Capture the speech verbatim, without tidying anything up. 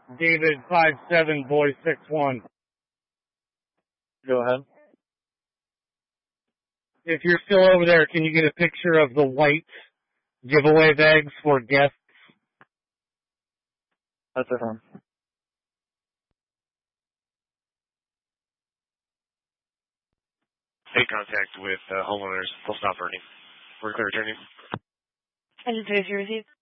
David five seven, boy six one. Go ahead. If you're still over there, can you get a picture of the white giveaway bags for guests? That's it, hon. Make contact with uh, homeowners. They'll stop burning. We're clear, attorney. I just raised your receipt.